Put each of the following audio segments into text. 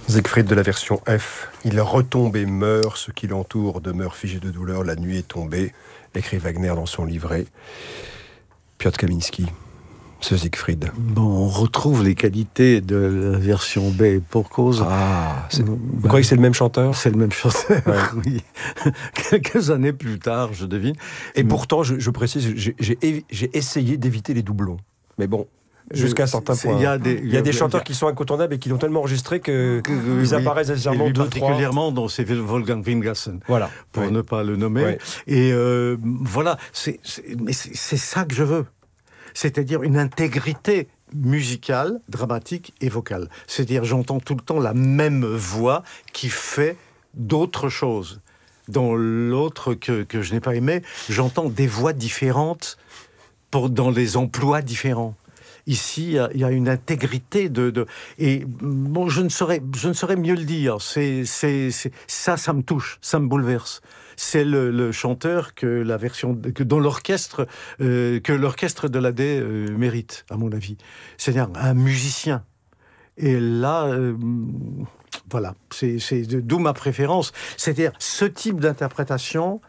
Siegfried de la version F. Il retombe et meurt, ce qui l'entoure demeure figé de douleur, la nuit est tombée, écrit Wagner dans son livret. Piotr Kaminski, ce Siegfried. Bon, on retrouve les qualités de la version B pour cause. Vous croyez que c'est le même chanteur ? C'est le même chanteur, ouais. Oui. Quelques années plus tard, je devine. Et pourtant, je précise, j'ai essayé d'éviter les doublons. Mais bon, jusqu'à un certain point. Il y a des chanteurs qui sont incontournables et qui l'ont tellement enregistré qu'ils apparaissent nécessairement deux, particulièrement dans ces Wolfgang Wingassen, voilà, pour ne pas le nommer. Ouais. Et voilà, mais c'est ça que je veux. C'est-à-dire une intégrité musicale, dramatique et vocale. C'est-à-dire j'entends tout le temps la même voix qui fait d'autres choses. Dans l'autre que je n'ai pas aimé, j'entends des voix différentes dans les emplois différents. Ici, il y a une intégrité et bon, je ne saurais mieux le dire. Ça me touche, ça me bouleverse. C'est le chanteur que l'orchestre de l'AD mérite, à mon avis. C'est-à-dire un musicien. Et là, voilà, c'est d'où ma préférence. C'est-à-dire ce type d'interprétation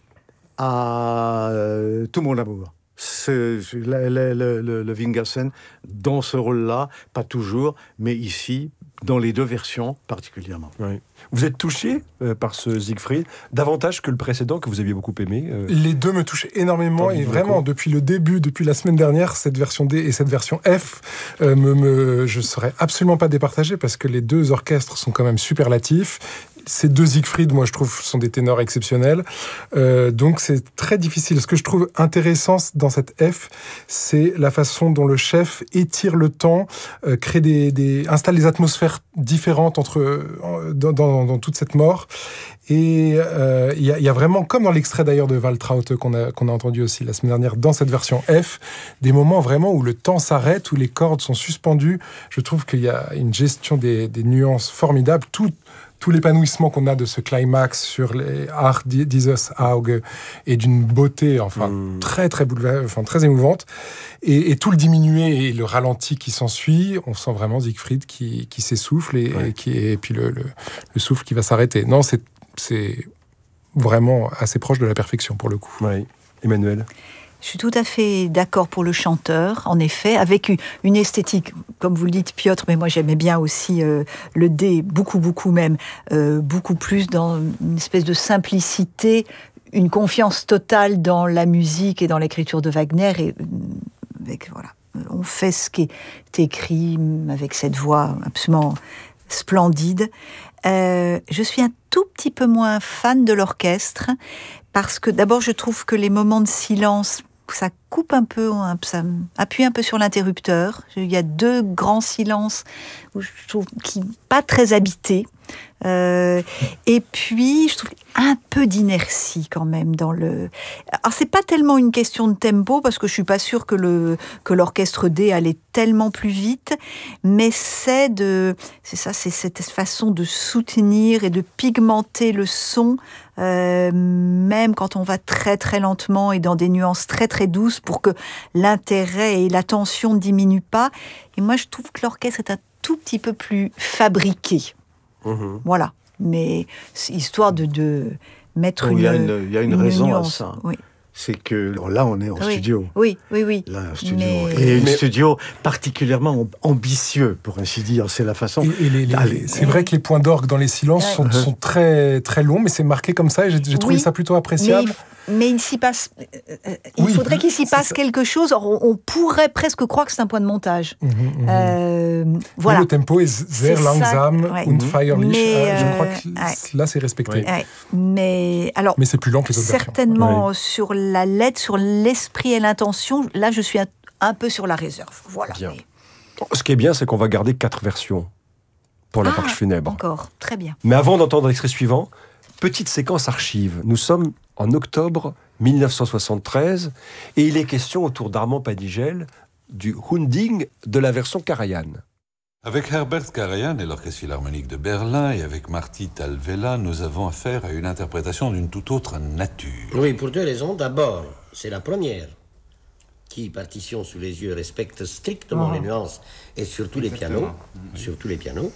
a tout mon amour. Le Wingassen, dans ce rôle-là, pas toujours, mais ici, dans les deux versions particulièrement. Oui. Vous êtes touché par ce Siegfried, davantage que le précédent que vous aviez beaucoup aimé Les deux me touchent énormément et vraiment, depuis le début, depuis la semaine dernière, cette version D et cette version F, je ne serais absolument pas départagé parce que les deux orchestres sont quand même superlatifs. Ces deux Siegfried, moi, je trouve, sont des ténors exceptionnels. Donc, c'est très difficile. Ce que je trouve intéressant dans cette F, c'est la façon dont le chef étire le temps, installe des atmosphères différentes dans toute cette mort. Et il y a vraiment, comme dans l'extrait d'ailleurs de Waltraute qu'on a entendu aussi la semaine dernière, dans cette version F, des moments vraiment où le temps s'arrête, où les cordes sont suspendues. Je trouve qu'il y a une gestion des nuances formidables. Tout l'épanouissement qu'on a de ce climax sur les Ach dieses Auge est d'une beauté très très très émouvante, et tout le diminué et le ralenti qui s'ensuit, on sent vraiment Siegfried qui s'essouffle et puis le souffle qui va s'arrêter. Non, c'est vraiment assez proche de la perfection pour le coup. Oui. Emmanuel. Je suis tout à fait d'accord pour le chanteur, en effet, avec une esthétique, comme vous le dites, Piotr, mais moi j'aimais bien aussi le D, beaucoup même, beaucoup plus dans une espèce de simplicité, une confiance totale dans la musique et dans l'écriture de Wagner, et voilà, on fait ce qui est écrit avec cette voix absolument splendide. Je suis un tout petit peu moins fan de l'orchestre, parce que d'abord je trouve que les moments de silence, ça coupe un peu, ça appuie un peu sur l'interrupteur. Il y a deux grands silences où je trouve qui pas très habités. Et puis je trouve un peu d'inertie quand même dans le. Alors c'est pas tellement une question de tempo parce que je suis pas sûre que l'orchestre D allait tellement plus vite, mais c'est cette façon de soutenir et de pigmenter le son, même quand on va très très lentement et dans des nuances très très douces pour que l'intérêt et l'attention ne diminuent pas. Et moi je trouve que l'orchestre est un tout petit peu plus fabriqué. Mmh. Voilà, mais c'est histoire de mettre il y a une raison nuance. À ça. Oui. C'est que là, on est en studio. Oui. Là, un studio. Et un studio particulièrement ambitieux, pour ainsi dire. C'est la façon. C'est vrai que les points d'orgue dans les silences sont très, très longs, mais c'est marqué comme ça et j'ai trouvé ça plutôt appréciable. Mais il s'y passe. Il faudrait qu'il s'y passe quelque chose. On pourrait presque croire que c'est un point de montage. Voilà. Le tempo est sehr langsam und feierlich. Je crois que là, c'est respecté. Mais c'est plus lent que les autres certainement sur la lettre, sur l'esprit et l'intention. Là, je suis un peu sur la réserve. Voilà. Bien. Ce qui est bien, c'est qu'on va garder 4 versions pour la marche funèbre. Encore, très bien. Mais avant d'entendre l'extrait suivant, petite séquence archive. Nous sommes en octobre 1973 et il est question autour d'Armand Padigel du Hunding de la version Karajan. Avec Herbert Karajan et l'Orchestre Philharmonique de Berlin et avec Marty Talvela, nous avons affaire à une interprétation d'une toute autre nature. Oui, pour 2 raisons. D'abord, c'est la première qui, partition sous les yeux, respecte strictement les nuances et surtout les pianos, n'est-ce pas ?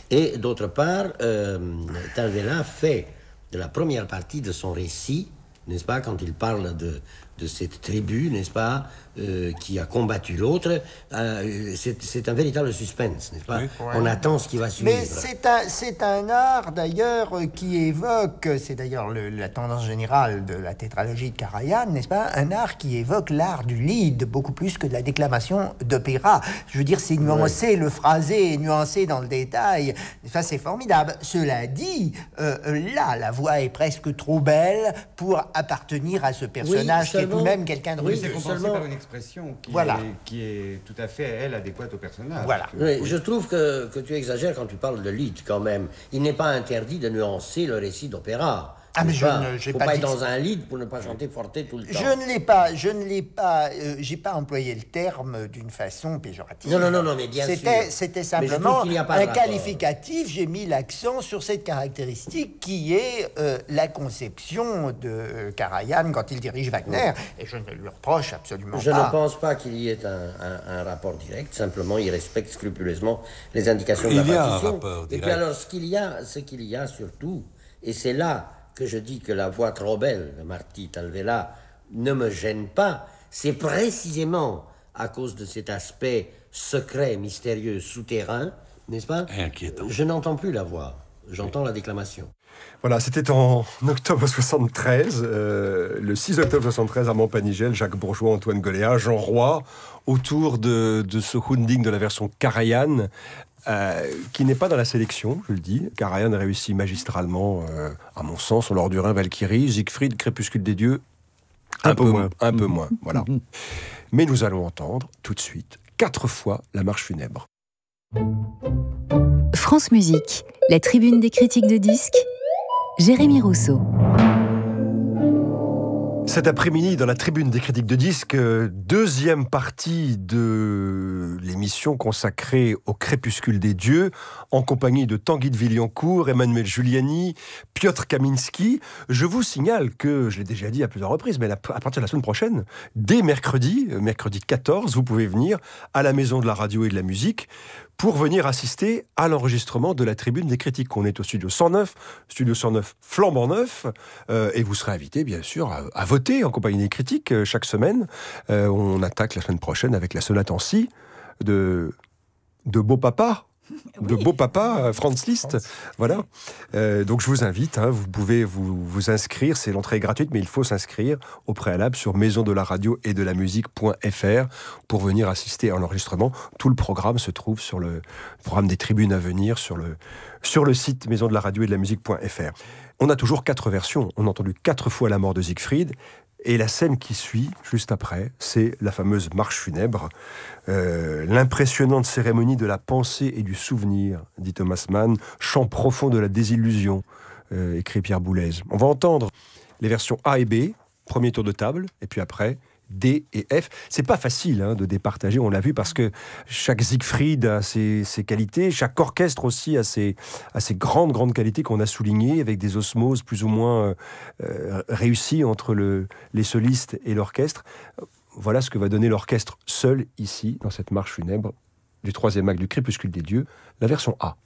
Et d'autre part, Talvela fait de la première partie de son récit, n'est-ce pas, quand il parle de cette tribu, n'est-ce pas, qui a combattu l'autre, c'est un véritable suspense, n'est-ce pas? Oui. On attend ce qui va suivre. Mais c'est un art, d'ailleurs, qui évoque, c'est d'ailleurs la tendance générale de la tétralogie de Karajan, n'est-ce pas? Un art qui évoque l'art du lead, beaucoup plus que de la déclamation d'opéra. Je veux dire, c'est nuancé, le phrasé est nuancé dans le détail. Ça, c'est formidable. Cela dit, là, la voix est presque trop belle pour appartenir à ce personnage qui est tout de même quelqu'un de russe. C'est compensé par une expression qui est tout à fait, elle, adéquate au personnage. Voilà. Oui, je trouve que tu exagères quand tu parles de lead, quand même. Il n'est pas interdit de nuancer le récit d'opéra. Ah, mais je n'ai pas être dans un lead pour ne pas chanter forte tout le temps. Je ne l'ai pas, j'ai pas employé le terme d'une façon péjorative. Non, mais bien sûr. C'était simplement un qualificatif, j'ai mis l'accent sur cette caractéristique qui est la conception de Karajan quand il dirige Wagner, et je ne lui reproche absolument pas. Je ne pense pas qu'il y ait un rapport direct, simplement il respecte scrupuleusement les indications de la partition. Un rapport direct. Et puis alors, ce qu'il y a surtout, et c'est là que je dis que la voix trop belle de Martí Talvela ne me gêne pas, c'est précisément à cause de cet aspect secret, mystérieux, souterrain, n'est-ce pas? Inquiétant. Je n'entends plus la voix, j'entends la déclamation. Voilà, c'était en octobre 73, le 6 octobre 73 à Montpanigel, Jacques Bourgeois, Antoine Goléa, Jean Roy, autour de ce Hunding de la version Karajan, qui n'est pas dans la sélection, je le dis. Karajan a réussi magistralement, à mon sens, Lord du Rhin, Valkyrie, Siegfried, Crépuscule des dieux, un peu moins, voilà. Mais nous allons entendre tout de suite 4 fois la marche funèbre. France Musique, la tribune des critiques de disques, Jérémy Rousseau. Cet après-midi, dans la tribune des critiques de disques, deuxième partie de l'émission consacrée au crépuscule des dieux, en compagnie de Tanguy de Villancourt, Emmanuel Giuliani, Piotr Kaminski. Je vous signale que, je l'ai déjà dit à plusieurs reprises, mais à partir de la semaine prochaine, dès mercredi 14, vous pouvez venir à la Maison de la Radio et de la Musique pour venir assister à l'enregistrement de la tribune des critiques. On est au studio 109 flambant neuf, et vous serez invité, bien sûr, à voter en compagnie des critiques chaque semaine. On attaque la semaine prochaine avec la sonate en si de Beau Papa. De Beau Papa, Franz Liszt. Voilà. Donc je vous invite, vous pouvez vous inscrire, c'est l'entrée est gratuite, mais il faut s'inscrire au préalable sur maisondelaradio-et-de-la-musique.fr pour venir assister à l'enregistrement. Tout le programme se trouve sur le programme des tribunes à venir sur le site maisondelaradio-et-de-la-musique.fr. On a toujours 4 versions. On a entendu 4 fois la mort de Siegfried. Et la scène qui suit, juste après, c'est la fameuse marche funèbre. L'impressionnante cérémonie de la pensée et du souvenir, dit Thomas Mann, chant profond de la désillusion, écrit Pierre Boulez. On va entendre les versions A et B, premier tour de table, et puis après D et F. C'est pas facile de départager, on l'a vu, parce que chaque Siegfried a ses qualités, chaque orchestre aussi a ses grandes qualités qu'on a soulignées, avec des osmoses plus ou moins réussies entre les solistes et l'orchestre. Voilà ce que va donner l'orchestre seul ici, dans cette marche funèbre du 3e acte du Crépuscule des dieux, la version A.